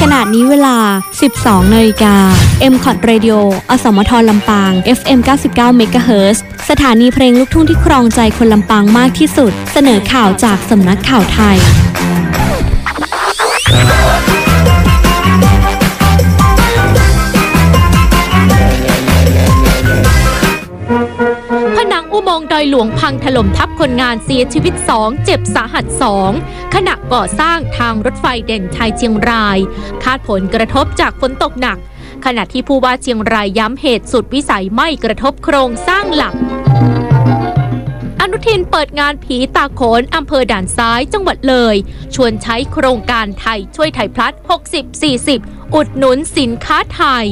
ขณะนี้เวลา 12 นาฬิกา M-KOT Radio อสมทลำปาง FM 99 MHz สถานีเพลงลูกทุ่งที่ครองใจคนลำปางมากที่สุดเสนอข่าวจากสำนักข่าวไทยผนังอุโมงค์ดอยหลวงพังถล่มทับคนงานเสียชีวิต2เจ็บสาหัส2ขณะก่อสร้างทางรถไฟเด่นชัยเชียงรายคาดผลกระทบจากฝนตกหนักขณะที่ผู้ว่าเชียงรายย้ำเหตุสุดวิสัยไม่กระทบโครงสร้างหลักอนุทินเปิดงานผีตาโขนอำเภอด่านซ้ายจังหวัดเลยชวนใช้โครงการไทยช่วยไทยพลัด 60-40 อุดหนุนสินค้าไทย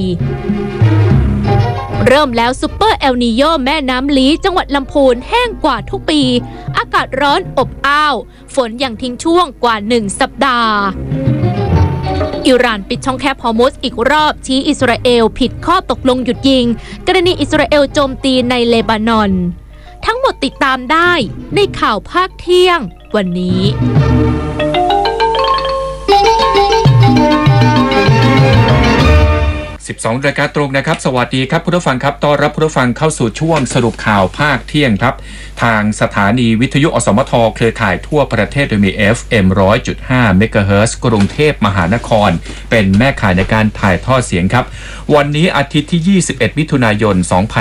เริ่มแล้วซุปเปอร์เอลนีโยแม่น้ำลี้จังหวัดลำพูนแห้งกว่าทุกปีอากาศร้อนอบอ้าวฝนยังทิ้งช่วงกว่า1สัปดาห์อิหร่านปิดช่องแคบฮอร์มุซอีกรอบชี้อิสราเอลผิดข้อตกลงหยุดยิงกรณีอิสราเอลโจมตีในเลบานอนทั้งหมดติดตามได้ในข่าวภาคเที่ยงวันนี้ 12 นาฬิกาตรงนะครับสวัสดีครับผู้ฟังครับต้อนรับผู้ฟังเข้าสู่ช่วงสรุปข่าวภาคเที่ยงครับทางสถานีวิทยุอสมทเครือข่ายทั่วประเทศโดยมี FM 100.5 เมกะเฮิรตซ์กรุงเทพมหานครเป็นแม่ข่ายในการถ่ายทอดเสียงครับวันนี้อาทิตย์ที่21มิถุนายน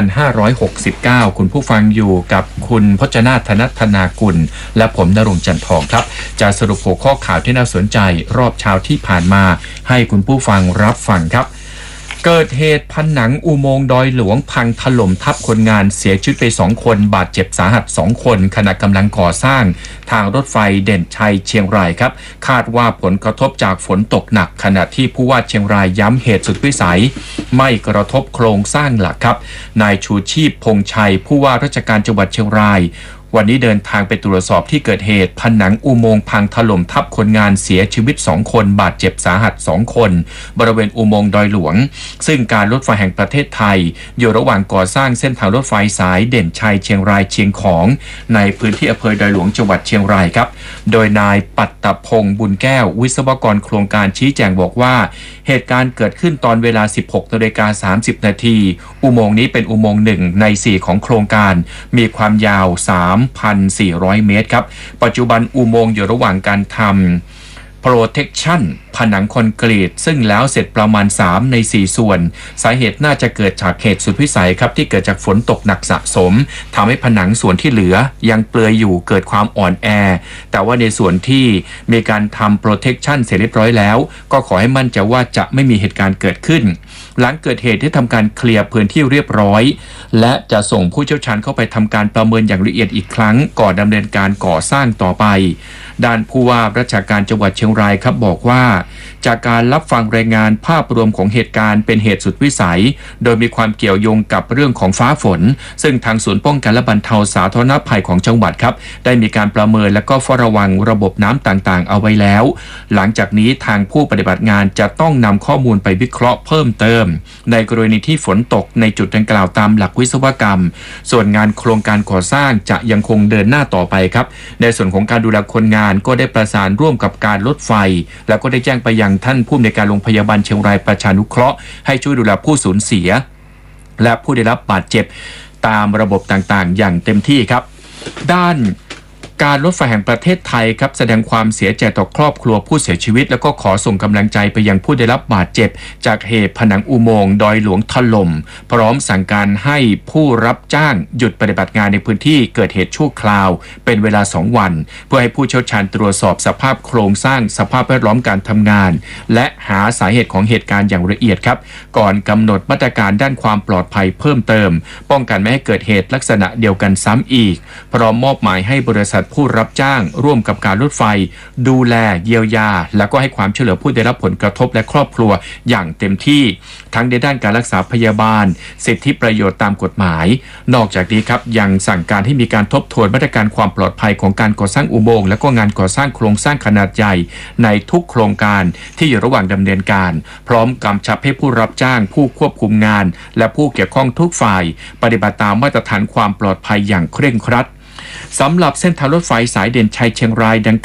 2569คุณผู้ฟังอยู่กับคุณพจนาถ ธนากุลและผมณรงค์จันทร์ทองครับจะสรุปหัวข้อข่าวที่น่าสนใจรอบเช้าที่ผ่านมาให้คุณผู้ฟังรับฟังครับเกิดเหตุผนังอุโมงค์ดอยหลวงพังถล่มทับคนงานเสียชีวิตไป2คนบาดเจ็บสาหัส2คนขณะกำลังก่อสร้างทางรถไฟเด่นชัยเชียงรายครับคาดว่าผลกระทบจากฝนตกหนักขณะที่ผู้ว่าเชียงรายย้ำเหตุสุดวิสัยไม่กระทบโครงสร้างหลักครับนายชูชีพพงษ์ชัยผู้ว่าราชการจังหวัดเชียงรายวันนี้เดินทางไปตรวจสอบที่เกิดเหตุผนังอุโมงค์พังถล่มทับคนงานเสียชีวิต2คนบาดเจ็บสาหัส2คนบริเวณอุโมงค์ดอยหลวงซึ่งการรถไฟแห่งประเทศไทยอยู่ระหว่างก่อสร้างเส้นทางรถไฟสายเด่นชัยเชียงรายเชียงของในพื้นที่อำเภอดอยหลวงจังหวัดเชียงรายครับโดยนายปัตตพงษ์บุญแก้ววิศวกรโครงการชี้แจงบอกว่าเหตุการณ์เกิดขึ้นตอนเวลา 16:30 นาทีอุโมงค์นี้เป็นอุโมงค์1ใน4ของโครงการมีความยาว3,400 เมตรครับปัจจุบันอุโมงค์อยู่ระหว่างการทำ protection ผนังคอนกรีตซึ่งแล้วเสร็จประมาณ3ใน4ส่วนสาเหตุน่าจะเกิดจากเหตุสุดวิสัยครับที่เกิดจากฝนตกหนักสะสมทำให้ผนังส่วนที่เหลือยังเปลือยอยู่เกิดความอ่อนแอแต่ว่าในส่วนที่มีการทำ protection เสร็จเรียบร้อยแล้วก็ขอให้มั่นใจว่าจะไม่มีเหตุการณ์เกิดขึ้นหลังเกิดเหตุที่ทำการเคลียร์พื้นที่เรียบร้อยและจะส่งผู้เชี่ยวชาญเข้าไปทำการประเมินอย่างละเอียดอีกครั้งก่อนดำเนินการก่อสร้างต่อไปด้านผู้ว่าราชการจังหวัดเชียงรายครับบอกว่าจากการรับฟังรายงานภาพรวมของเหตุการณ์เป็นเหตุสุดวิสัยโดยมีความเกี่ยวโยงกับเรื่องของฟ้าฝนซึ่งทางศูนย์ป้องกันและบรรเทาสาธารณภัยของจังหวัดครับได้มีการประเมินและก็เฝ้าระวังระบบน้ำต่างๆเอาไว้แล้วหลังจากนี้ทางผู้ปฏิบัติงานจะต้องนำข้อมูลไปวิเคราะห์เพิ่มเติมในกรณีที่ฝนตกในจุดดังกล่าวตามหลักวิศวกรรมส่วนงานโครงการก่อสร้างจะยังคงเดินหน้าต่อไปครับในส่วนของการดูแลคนงานก็ได้ประสานร่วมกับการรถไฟแล้วก็ได้แจ้งไปยังท่านผู้อำนวยการโรงพยาบาลเชียงรายประชานุเคราะห์ให้ช่วยดูแลผู้สูญเสียและผู้ได้รับบาดเจ็บตามระบบต่างๆอย่างเต็มที่ครับด้านการรถไฟแห่งประเทศไทยครับแสดงความเสียใจต่อครอบครัวผู้เสียชีวิตแล้วก็ขอส่งกำลังใจไปยังผู้ได้รับบาดเจ็บจากเหตุผนังอุโมงค์ดอยหลวงถล่มพร้อมสั่งการให้ผู้รับจ้างหยุดปฏิบัติงานในพื้นที่เกิดเหตุชั่วคราวเป็นเวลา2วันเพื่อให้ผู้เชี่ยวชาญตรวจสอบสภาพโครงสร้างสภาพแวดล้อมการทำงานและหาสาเหตุของเหตุการณ์อย่างละเอียดครับก่อนกำหนดมาตรการด้านความปลอดภัยเพิ่มเติมป้องกันไม่ให้เกิดเหตุลักษณะเดียวกันซ้ำอีกพร้อมมอบหมายให้บริษัทผู้รับจ้างร่วมกับการรถไฟดูแลเยียวยาแล้วก็ให้ความช่วยเหลือผู้ได้รับผลกระทบและครอบครัวอย่างเต็มที่ทั้งในด้านการรักษาพยาบาลสิทธิประโยชน์ตามกฎหมายนอกจากนี้ครับยังสั่งการให้มีการทบทวนมาตรการความปลอดภัยของการก่อสร้างอุโมงค์และก็งานก่อสร้างโครงสร้างขนาดใหญ่ในทุกโครงการที่อยู่ระหว่างดำเนินการพร้อมกำชับให้ผู้รับจ้างผู้ควบคุมงานและผู้เกี่ยวข้องทุกฝ่ายปฏิบัติตามมาตรฐานความปลอดภัยอย่างเคร่งครัดสำหรับเส้นทางรถไฟสายเด่นชัยเชียงรายดัง